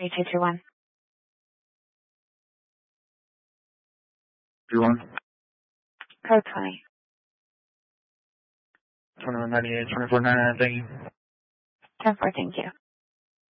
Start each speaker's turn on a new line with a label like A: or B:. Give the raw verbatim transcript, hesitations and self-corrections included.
A: three two two one.
B: Two one.
A: Code twenty.
B: twenty-one ninety-eight, twenty-four ninety-nine, thank you.
A: ten four, thank you.